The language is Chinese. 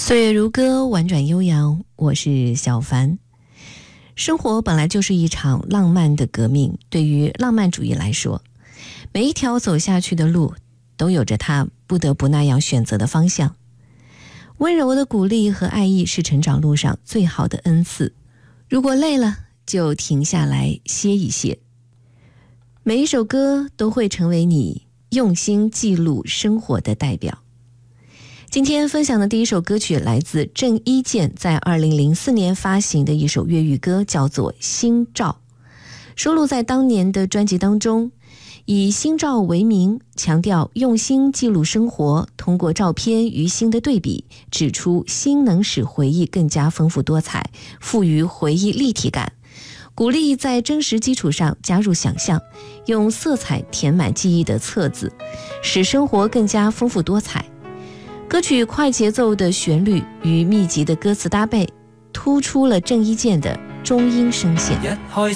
岁月如歌，婉转悠扬，我是小凡。生活本来就是一场浪漫的革命，对于浪漫主义来说，每一条走下去的路都有着它不得不那样选择的方向。温柔的鼓励和爱意是成长路上最好的恩赐，如果累了就停下来歇一歇。每一首歌都会成为你用心记录生活的代表。今天分享的第一首歌曲来自郑伊健在2004年发行的一首粤语歌，叫做《心照》，收录在当年的专辑当中。以心照为名，强调用心记录生活，通过照片与心的对比，指出心能使回忆更加丰富多彩，赋予回忆立体感，鼓励在真实基础上加入想象，用色彩填满记忆的册子，使生活更加丰富多彩。歌曲快节奏的旋律与密集的歌词搭配，突出了郑伊健的中音声线。